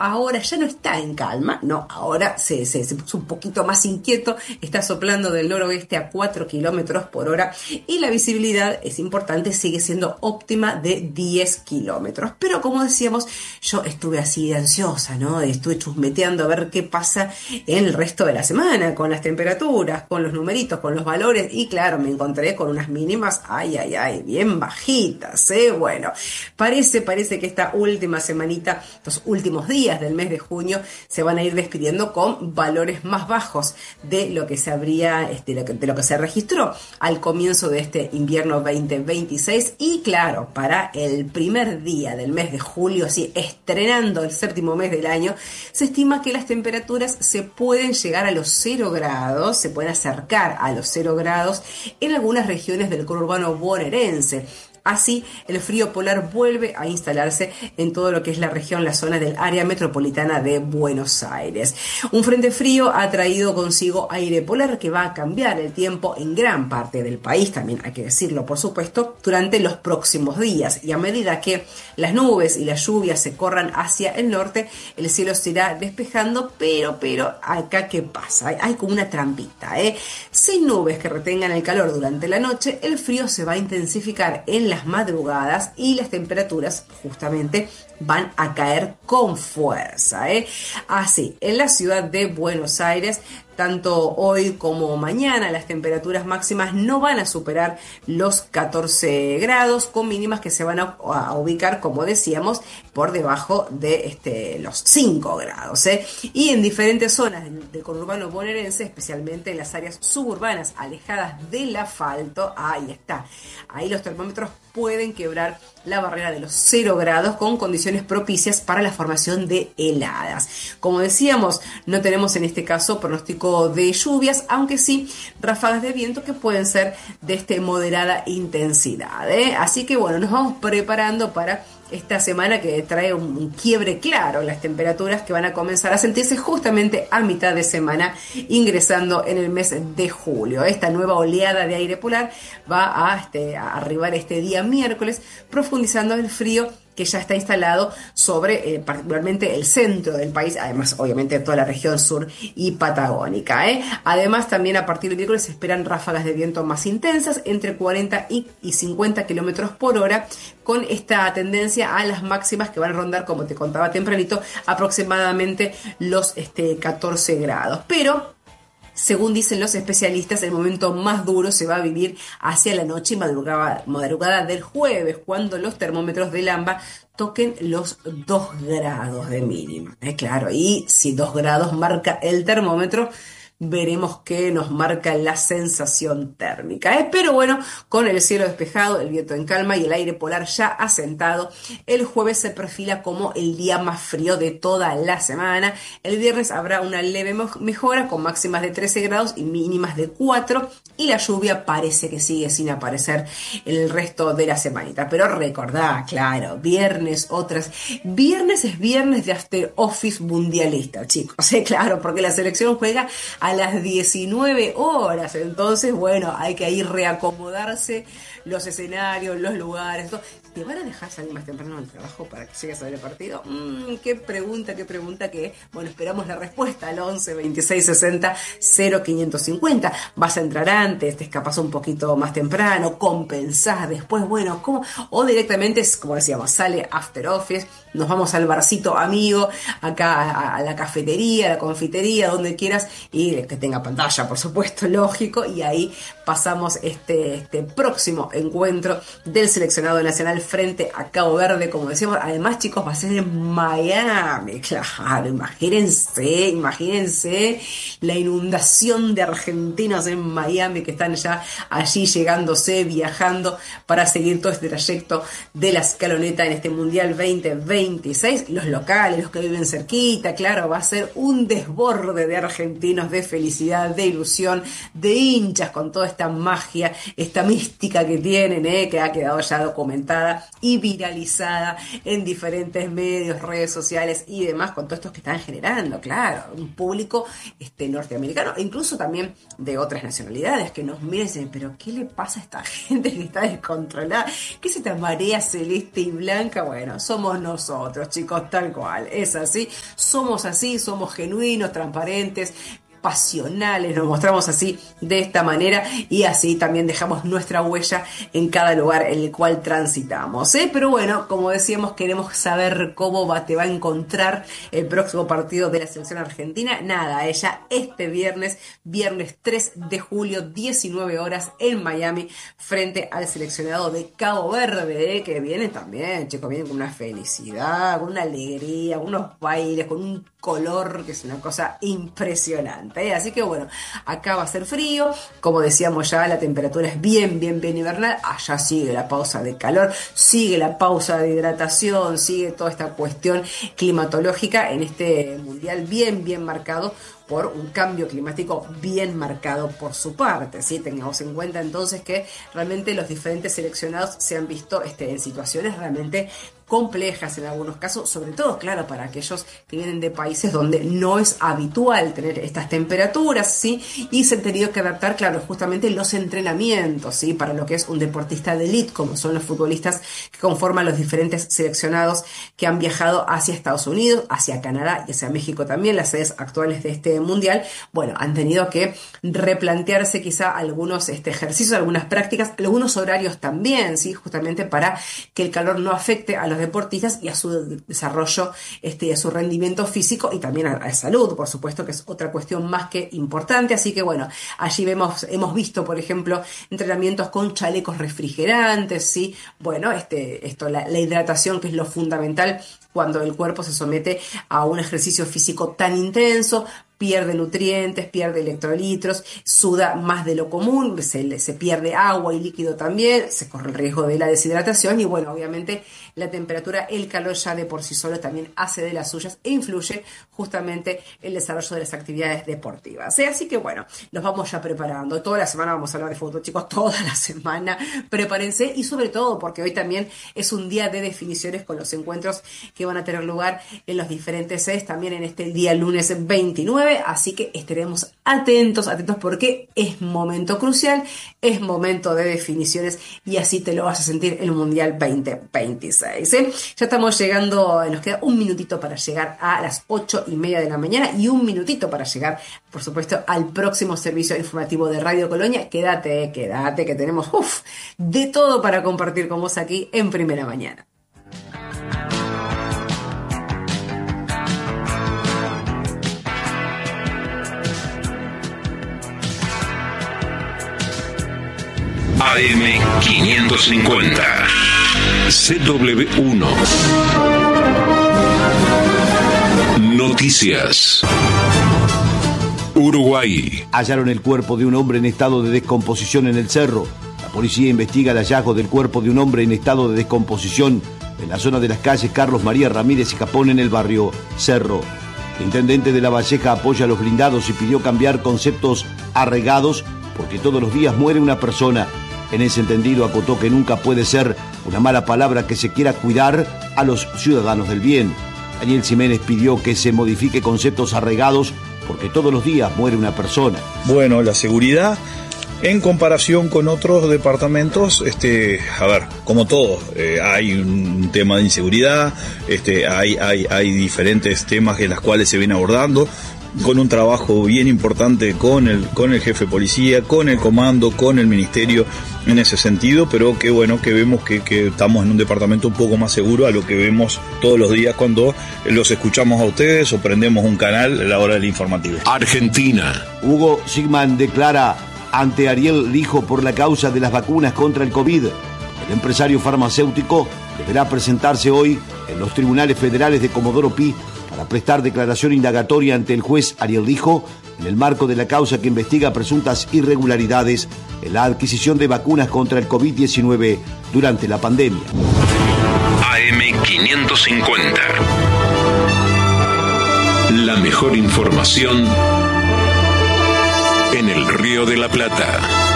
ahora ya no está en calma, no, ahora se puso un poquito más inquieto, está soplando del noroeste a 4 kilómetros por hora y la visibilidad, es importante, sigue siendo óptima de 10 kilómetros. Pero como decíamos, yo estuve así de ansiosa, ¿no? Estuve chusmeteando a ver qué pasa en el resto de la semana, con las temperaturas, con los numeritos, con los valores, y claro, me encontré con unas mínimas, bien bajitas, ¿eh? Bueno, parece que esta última semanita, los últimos días del mes de junio, se van a ir despidiendo con valores más bajos de lo que se habría, de lo que se registró al comienzo de este invierno 2026. Y claro, para el primer día del mes de julio, así estrenando el séptimo mes del año, se estima que las temperaturas se pueden llegar a los 0 grados, se pueden acercar a los 0 grados en algunas regiones del conurbano bonaerense. Así, el frío polar vuelve a instalarse en todo lo que es la región, la zona del área metropolitana de Buenos Aires. Un frente frío ha traído consigo aire polar que va a cambiar el tiempo en gran parte del país, también hay que decirlo, por supuesto, durante los próximos días. Y a medida que las nubes y las lluvias se corran hacia el norte, el cielo se irá despejando, pero acá ¿qué pasa? Hay como una trampita, ¿eh? Sin nubes que retengan el calor durante la noche, el frío se va a intensificar en las madrugadas y las temperaturas justamente van a caer con fuerza, ¿eh? Así, en la ciudad de Buenos Aires, tanto hoy como mañana, las temperaturas máximas no van a superar los 14 grados, con mínimas que se van a ubicar, como decíamos, por debajo de los 5 grados, ¿eh? Y en diferentes zonas del conurbano bonaerense, especialmente en las áreas suburbanas alejadas del asfalto, ahí está, ahí los termómetros pueden quebrar la barrera de los 0 grados con condiciones propicias para la formación de heladas. Como decíamos, no tenemos en este caso pronóstico de lluvias, aunque sí ráfagas de viento que pueden ser de moderada intensidad, ¿eh? Así que bueno, nos vamos preparando para esta semana que trae un quiebre claro en las temperaturas que van a comenzar a sentirse justamente a mitad de semana, ingresando en el mes de julio. Esta nueva oleada de aire polar va a arribar este día miércoles, profundizando el frío que ya está instalado sobre particularmente el centro del país, además obviamente toda la región sur y patagónica, ¿eh? Además también a partir del miércoles se esperan ráfagas de viento más intensas, entre 40 y 50 kilómetros por hora, con esta tendencia a las máximas que van a rondar, como te contaba tempranito, aproximadamente los 14 grados. Pero según dicen los especialistas, el momento más duro se va a vivir hacia la noche y madrugada del jueves, cuando los termómetros del AMBA toquen los 2 grados de mínima. Claro, y si 2 grados marca el termómetro, veremos qué nos marca la sensación térmica, Pero bueno, con el cielo despejado, el viento en calma y el aire polar ya asentado, el jueves se perfila como el día más frío de toda la semana. El viernes habrá una leve mejora con máximas de 13 grados y mínimas de 4, y la lluvia parece que sigue sin aparecer el resto de la semanita. Pero recordá, claro, viernes es viernes de after office mundialista, chicos, claro, porque la selección juega a las 19 horas, entonces bueno, hay que ir reacomodarse los escenarios, los lugares, todo. ¿Te van a dejar salir más temprano del trabajo para que llegues a ver el partido? Qué pregunta, que, bueno, esperamos la respuesta al 11 26 60 0550. Vas a entrar antes, te escapas un poquito más temprano, compensás después, bueno, ¿cómo? O directamente, como decíamos, sale after office, nos vamos al barcito amigo, acá a la cafetería, a la confitería, donde quieras, y que tenga pantalla, por supuesto, lógico, y ahí pasamos este próximo encuentro del seleccionado nacional frente a Cabo Verde, como decíamos. Además, chicos, va a ser en Miami, claro, imagínense la inundación de argentinos en Miami que están ya allí llegándose, viajando para seguir todo este trayecto de la escaloneta en este Mundial 2026. Los locales, los que viven cerquita, claro, va a ser un desborde de argentinos, de felicidad, de ilusión, de hinchas con todo esta magia, esta mística que tienen, que ha quedado ya documentada y viralizada en diferentes medios, redes sociales y demás, con todos estos que están generando, claro, un público norteamericano, e incluso también de otras nacionalidades, que nos miran y dicen, pero ¿qué le pasa a esta gente que está descontrolada? ¿Qué es esta marea celeste y blanca? Bueno, somos nosotros, chicos, tal cual, es así, somos genuinos, transparentes, pasionales, nos mostramos así, de esta manera, y así también dejamos nuestra huella en cada lugar en el cual transitamos, Pero bueno, como decíamos, queremos saber cómo te va a encontrar el próximo partido de la selección argentina. Nada, ella este viernes 3 de julio, 19 horas en Miami, frente al seleccionado de Cabo Verde, que vienen también, chicos, vienen con una felicidad, con una alegría, con unos bailes, con un color que es una cosa impresionante. Así que bueno, acá va a ser frío, como decíamos ya, la temperatura es bien invernal, allá sigue la pausa de calor, sigue la pausa de hidratación, sigue toda esta cuestión climatológica en este mundial bien marcado por un cambio climático bien marcado por su parte, ¿sí? Tengamos en cuenta entonces que realmente los diferentes seleccionados se han visto en situaciones realmente complejas en algunos casos, sobre todo, claro, para aquellos que vienen de países donde no es habitual tener estas temperaturas, ¿sí? Y se han tenido que adaptar, claro, justamente los entrenamientos, ¿sí? Para lo que es un deportista de élite, como son los futbolistas que conforman los diferentes seleccionados que han viajado hacia Estados Unidos, hacia Canadá y hacia México también, las sedes actuales de este mundial. Bueno, han tenido que replantearse quizá algunos ejercicios, algunas prácticas, algunos horarios también, ¿sí? Justamente para que el calor no afecte a los deportistas y a su desarrollo, a su rendimiento físico y también a la salud, por supuesto, que es otra cuestión más que importante. Así que bueno, allí hemos visto, por ejemplo, entrenamientos con chalecos refrigerantes, ¿sí? Bueno, la hidratación, que es lo fundamental cuando el cuerpo se somete a un ejercicio físico tan intenso, pierde nutrientes, pierde electrolitos, suda más de lo común, se pierde agua y líquido también, se corre el riesgo de la deshidratación y bueno, obviamente la temperatura, el calor ya de por sí solo también hace de las suyas e influye justamente el desarrollo de las actividades deportivas. Así que bueno, nos vamos ya preparando. Toda la semana vamos a hablar de fútbol, chicos, toda la semana. Prepárense y sobre todo porque hoy también es un día de definiciones con los encuentros que van a tener lugar en los diferentes sedes, también en este día lunes 29, así que estaremos atentos porque es momento crucial, es momento de definiciones y así te lo vas a sentir en el Mundial 2026. Ya estamos llegando, nos queda un minutito para llegar a las 8:30 de la mañana y un minutito para llegar, por supuesto, al próximo servicio informativo de Radio Colonia. Quédate, que tenemos de todo para compartir con vos aquí en Primera Mañana. AM550 CW1 Noticias. Uruguay. Hallaron el cuerpo de un hombre en estado de descomposición en el cerro. La policía investiga el hallazgo del cuerpo de un hombre en estado de descomposición en la zona de las calles Carlos María Ramírez y Japón en el barrio Cerro. El intendente de La Valleja apoya a los blindados y pidió cambiar conceptos arraigados porque todos los días muere una persona. En ese entendido acotó que nunca puede ser una mala palabra que se quiera cuidar a los ciudadanos del bien. Daniel Jiménez pidió que se modifique conceptos arraigados porque todos los días muere una persona. Bueno, la seguridad en comparación con otros departamentos, como todo, hay un tema de inseguridad, hay diferentes temas en los cuales se vienen abordando, con un trabajo bien importante con el jefe de policía, con el comando, con el ministerio en ese sentido, pero que bueno, que vemos que estamos en un departamento un poco más seguro a lo que vemos todos los días cuando los escuchamos a ustedes o prendemos un canal a la hora del informativo. Argentina. Hugo Sigman declara ante Ariel Lijo por la causa de las vacunas contra el COVID. El empresario farmacéutico deberá presentarse hoy en los tribunales federales de Comodoro Pi para prestar declaración indagatoria ante el juez Ariel Lijo en el marco de la causa que investiga presuntas irregularidades en la adquisición de vacunas contra el COVID-19 durante la pandemia. AM550. La mejor información en el Río de la Plata.